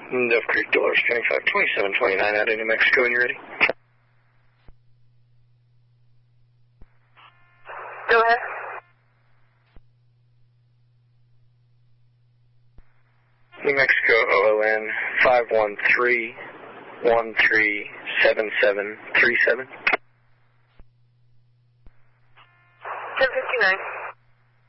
Dove Creek, Dolores County 52729 out of New Mexico, when you're ready. Go ahead. New Mexico, OON 513-137737. 1059.